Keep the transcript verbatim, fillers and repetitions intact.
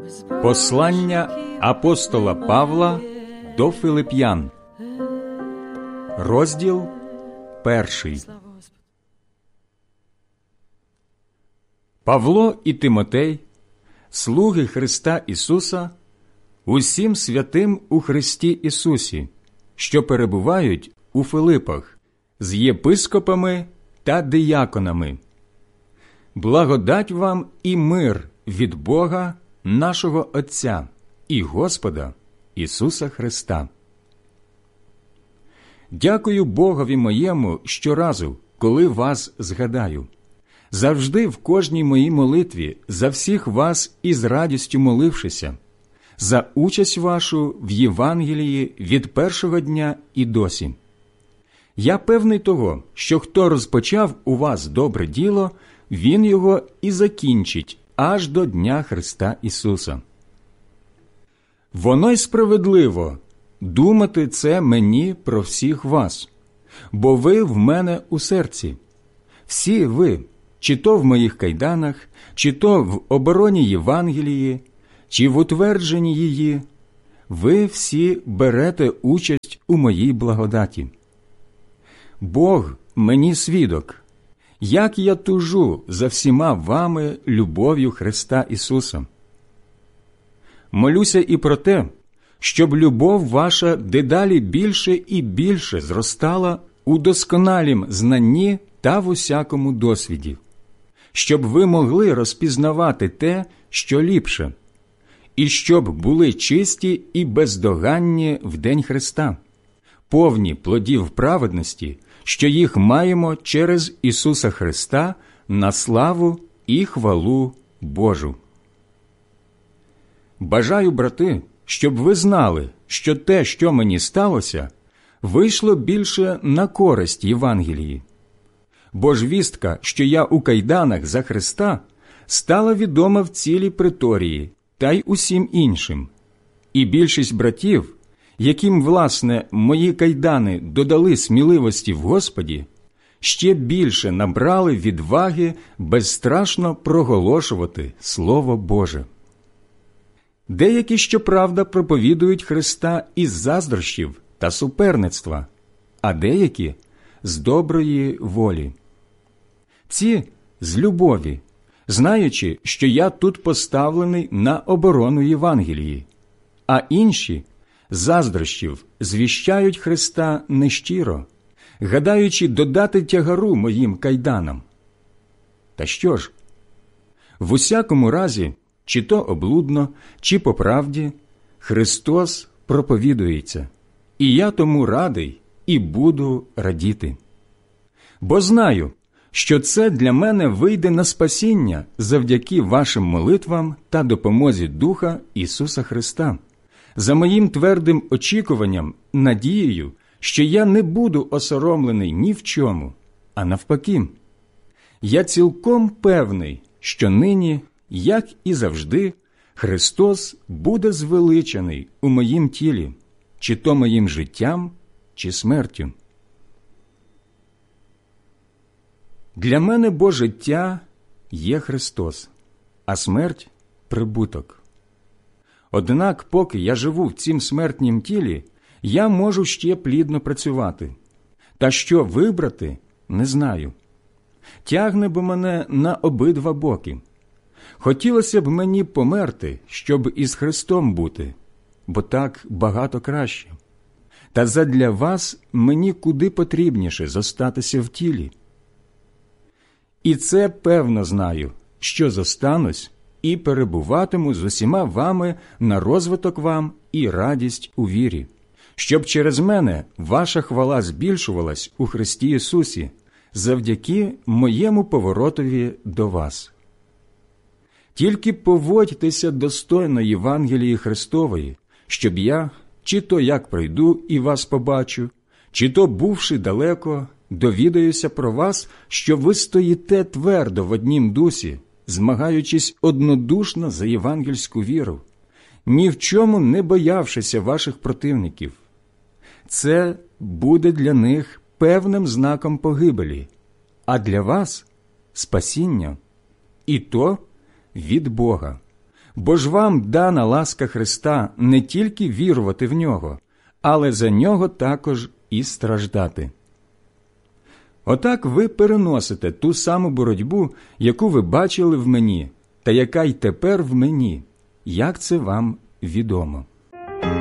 Послання апостола Павла до Филип'ян, розділ перший. Павло і Тимотей, слуги Христа Ісуса, усім святим у Христі Ісусі, що перебувають у Филипах, з єпископами та дияконами. Благодать вам і мир від Бога, нашого Отця і Господа Ісуса Христа. Дякую Богові моєму щоразу, коли вас згадаю. Завжди в кожній моїй молитві за всіх вас із радістю молившися, за участь вашу в Євангелії від першого дня і досі. Я певний того, що хто розпочав у вас добре діло, він його і закінчить аж до Дня Христа Ісуса. Воно й справедливо думати це мені про всіх вас, бо ви в мене у серці. Всі ви, чи то в моїх кайданах, чи то в обороні Євангелії, чи в утвердженні її, ви всі берете участь у моїй благодаті. Бог мені свідок, як я тужу за всіма вами любов'ю Христа Ісуса. Молюся і про те, щоб любов ваша дедалі більше і більше зростала у досконалім знанні та в усякому досвіді, щоб ви могли розпізнавати те, що ліпше, і щоб були чисті і бездоганні в день Христа, повні плодів праведності, що їх маємо через Ісуса Христа на славу і хвалу Божу. Бажаю, брати, щоб ви знали, що те, що мені сталося, вийшло більше на користь Євангелії. Бо ж вістка, що я у кайданах за Христа, стала відома в цілій приторії та й усім іншим. І більшість братів, яким, власне, мої кайдани додали сміливості в Господі, ще більше набрали відваги безстрашно проголошувати Слово Боже. Деякі, щоправда, проповідують Христа із заздрощів та суперництва, а деякі – з доброї волі. Ці – з любові, знаючи, що я тут поставлений на оборону Євангелії, а інші – заздрощів звіщають Христа нещиро, гадаючи додати тягару моїм кайданам. Та що ж? В усякому разі, чи то облудно, чи по правді, Христос проповідується, і я тому радий і буду радіти. Бо знаю, що це для мене вийде на спасіння завдяки вашим молитвам та допомозі Духа Ісуса Христа, за моїм твердим очікуванням, надією, що я не буду осоромлений ні в чому, а навпаки. Я цілком певний, що нині, як і завжди, Христос буде звеличений у моїм тілі, чи то моїм життям, чи смертю. Для мене бо життя є Христос, а смерть – прибуток. Однак, поки я живу в цім смертнім тілі, я можу ще плідно працювати. Та що вибрати – не знаю. Тягне бо мене на обидва боки. Хотілося б мені померти, щоб із Христом бути, бо так багато краще. Та задля вас мені куди потрібніше зостатися в тілі. І це певно знаю, що зостанусь і перебуватиму з усіма вами на розвиток вам і радість у вірі, щоб через мене ваша хвала збільшувалась у Христі Ісусі завдяки моєму поворотові до вас. Тільки поводьтеся достойно Євангелії Христової, щоб я, чи то як прийду і вас побачу, чи то, бувши далеко, довідаюся про вас, що ви стоїте твердо в однім дусі, змагаючись однодушно за євангельську віру, ні в чому не боявшися ваших противників. Це буде для них певним знаком погибелі, а для вас – спасіння. І то від Бога, Бо ж вам дана ласка Христа не тільки вірувати в Нього, але за Нього також і страждати. Отак ви переносите ту саму боротьбу, яку ви бачили в мені, та яка й тепер в мені, як це вам відомо.